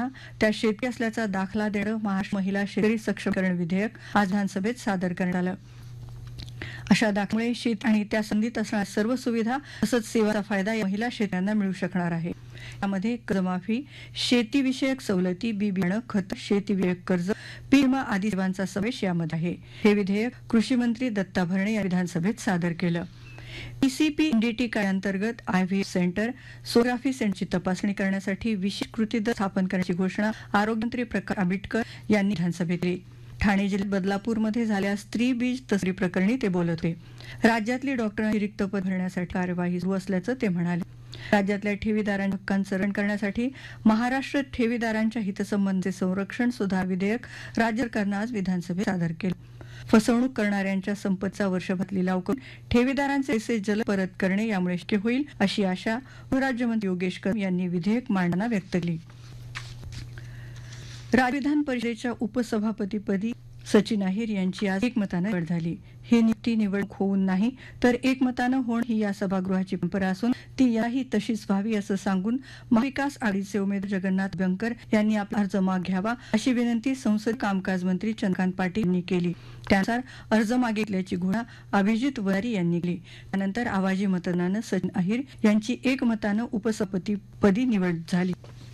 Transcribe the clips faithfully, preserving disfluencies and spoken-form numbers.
असताना त्या शेतकरी असल्याचा दाखला देणं महाराष्ट्र महिला शेतकरी सक्षमीकरण विधेयक आज विधानसभेत सादर करण्यात आलं. अशा दाखल्यामुळे शेत आणि त्या संबंधित असणाऱ्या सर्व सुविधा तसंच सेवांचा फायदा या महिला शेतकऱ्यांना मिळू शकणार आहे. यामध्ये कर्जमाफी, शेतीविषयक सवलती, बी बियाणं, खत, शेतीविषयक कर्ज, पीक विमा आदी सेवांचा समावेश यामध्ये आहे. हे विधेयक कृषी मंत्री दत्ता भरणे यांनी विधानसभेत सादर केलं. पीसीपी एनडीटी कायद्याअंतर्गत आयव्हीएफ सेंटर, सोनोग्राफी सेंटरची तपासणी करण्यासाठी विशेष कृती दल स्थापन करण्याची घोषणा आरोग्यमंत्री प्रकाश आंबेडकर यांनी विधानसभेत केली. ठाणे जिल्ह्यात बदलापूरमध्ये झालेल्या स्त्री बीज तस्करी प्रकरणी ते बोलत होते. राज्यातली डॉक्टरांची रिक्त पद भरण्यासाठी कार्यवाही सुरू असल्याचं ते म्हणाले. राज्यातल्या ठेवीदारांच्या हक्कांचं रक्षण करण्यासाठी महाराष्ट्र ठेवीदारांच्या हितसंबंधी संरक्षण सुधारणा विधेयक राज्य सरकारनं आज विधानसभेत सादर केलं. फसवणूक करणाऱ्यांच्या संपत्तीचा वर्षभरात लिलाव करून ठेवीदारांचे पैसे जलद परत करणे यामुळे शक्य होईल अशी आशा गृहराज्यमंत्री योगेश कदम यांनी विधेयक मांडताना व्यक्त केली. राज्य विधान परिषदेच्या उपसभापतीपदी सचिन अहिर यांची आज एकमतानं निवड झाली. ही नियुक्ती निवडणूक होऊन नाही तर एकमतानं होणं ही या सभागृहाची परंपरा असून ती याही तशीच व्हावी असं सांगून महाविकास आघाडीचे उमेदवार जगन्नाथ व्यंकर यांनी आपला अर्ज मागे घ्यावा अशी विनंती संसदीय कामकाज मंत्री चंद्रकांत पाटील यांनी केली. त्यानुसार अर्ज मागे घेतल्याची घोषणा अभिजित वरारी यांनी केली. त्यानंतर आवाजी मतदानानं सचिन अहिर यांची एकमतानं उपसभापतीपदी निवड झाली.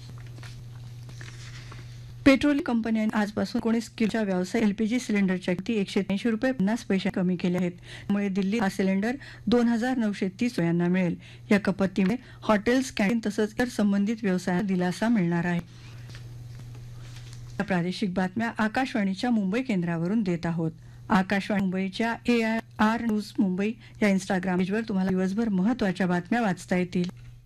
पेट्रोलियम कंपन्यांनी आजपासून एकोणीस किलोच्या व्यावसायिक एलपीजी सिलेंडरच्या किमती एकशे ऐंशी रुपये पन्नास पैसे कमी केल्या आहेत. त्यामुळे दिल्लीत हा सिलेंडर दोन हजार नऊशे तीस रुपयांना मिळेल. या कपातीमुळे हॉटेल्स, कॅन्टीन तसंच इतर संबंधित व्यवसायांना दिलासा मिळणार आहे. प्रादेशिक बातम्या आकाशवाणीच्या मुंबई केंद्रावरून देत आहोत. आकाशवाणी मुंबईच्या ए आर न्यूज मुंबई या इंस्टाग्राम पेजवर तुम्हाला दिवसभर महत्त्वाच्या बातम्या वाचता येतील.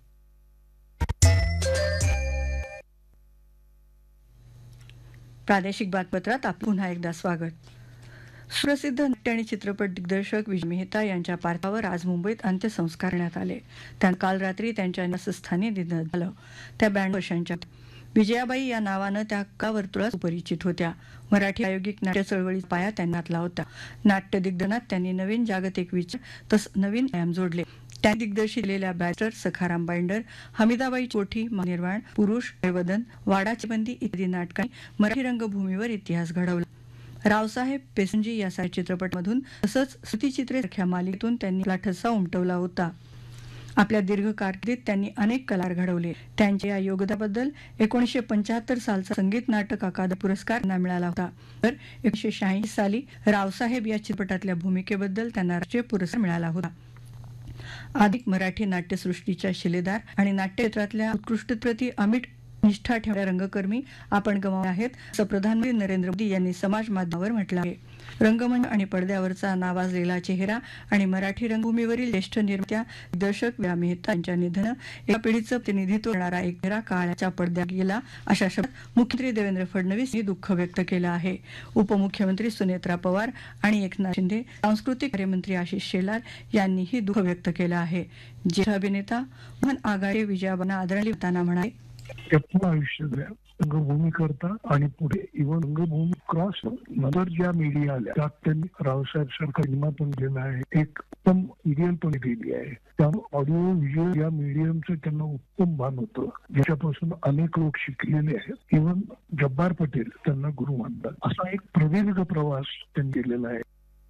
प्रादेशिक बातमीपत्रात आपलं पुन्हा एकदा स्वागत. सुप्रसिद्ध नाट्य आणि चित्रपट दिग्दर्शक विजय मेहता यांच्या पार्थिवावर आज मुंबईत अंत्यसंस्कार करण्यात आले. त्यांना काल रात्री त्यांच्या निवासस्थानी निधन झालं. त्या ब्याण्णव वर्षांच्या विजयाबाई या नावानं त्या का वर्तुळात सुपरिचित होत्या. मराठी प्रायोगिक नाट्य चळवळीचा पाया त्यांनी घातला होता. नाट्य दिग्दर्शनात त्यांनी नवीन जागतिक विचार तसंच नवीन आयाम जोडले. त्यांनी दिग्दर्शित केलेल्या बॅरिस्टर, सखाराम बाइंडर, हमीदाबाई चोठी, निर्वाण, पुरुष, वैवदन, वाडाची बंदी इत्यादी नाटकांनी मराठी रंगभूमीवर इतिहास घडवला. रावसाहेब पेसंजी या साऱ्या चित्रपटामधून तसंच स्तुतिचित्रे सारख्या मालिकेतून त्यांनी आपला ठसा उमटवला होता. आपल्या दीर्घ कारकिर्दीत त्यांनी अनेक कलाकार घडवले. त्यांच्या या योगदानाबद्दल एकोणीसशे पंच्याहत्तर सालचा संगीत नाटक अकादमी पुरस्कार त्यांना मिळाला होता. तर एकोणीसशे शहाऐंशी साली रावसाहेब या चित्रपटातल्या भूमिकेबद्दल त्यांना राष्ट्रीय पुरस्कार मिळाला होता. आधिक मराठी नाट्यसृष्टीच्या शिलेदार आणि नाट्य क्षेत्रातल्या उत्कृष्टतेप्रती अमिट निष्ठा ठेवणाऱ्या रंगकर्मी आपण गमावले आहेत असं प्रधानमंत्री नरेंद्र मोदी यांनी समाज माध्यमावर म्हटलं आहे. रंगमंच आणि पडद्यावरचा नावाजलेला चेहरा आणि मराठी रंगभूमीवरील ज्येष्ठ निर्मात्या दिग्दर्शक विजया मेहता यांच्या निधनं एका पिढीचं प्रतिनिधित्व करणारा एक चेहरा काळाच्या पडद्यावर गेला अशा शब्दात मुख्यमंत्री देवेंद्र फडणवीस यांनी दुःख व्यक्त केलं आहे. उपमुख्यमंत्री सुनेत्रा पवार आणि एकनाथ शिंदे, सांस्कृतिक कार्यमंत्री आशिष शेलार यांनीही दुःख व्यक्त केलं आहे. ज्येष्ठ अभिनेता मोहन आगाडे विजयाबाईंना आदरांजली वाहताना म्हणाले, पूर्ण आयुष्य रंगभूमी करता आणि पुढे इव्हन रंगभूमी क्रॉस नंतर ज्या मीडिया आल्या त्यात त्यांनी रावसाहेब सारखा सिनेमा पण लिहिला आहे. एक उत्तम सिरियल पण लिहिली आहे. त्यामुळे ऑडिओ व्हिज्युअल या मीडियमचं त्यांना उत्तम भान होतं, ज्याच्यापासून अनेक लोक शिकलेले आहेत. इव्हन जब्बार पटेल त्यांना गुरु मानतात. असा एक प्रदीर्घ प्रवास त्यांनी केलेला आहे.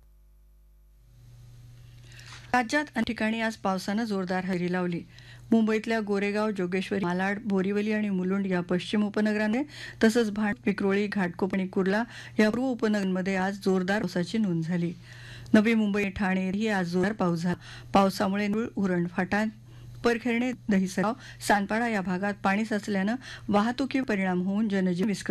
राज्यात अनेक ठिकाणी आज पावसानं जोरदार हजेरी लावली. मुंबईतल्या गोरेगाव, जोगेश्वरी, मालाड, बोरिवली आणि मुलुंड या पश्चिम उपनगरांमध्ये तसंच भांड, विक्रोळी, घाटकोप आणि कुर्ला या पूर्व उपनगरांमध्ये आज जोरदार पावसाची नोंद झाली. नवी मुंबई, ठाणे ही आज जोरदार पाऊस झाला. पावसामुळे निळ, उरण फाटा, परखेरणे, दहिसराव, सानपाडा या भागात पाणी साचल्यानं वाहतुकीवर परिणाम होऊन जनजीवन विस्कळीत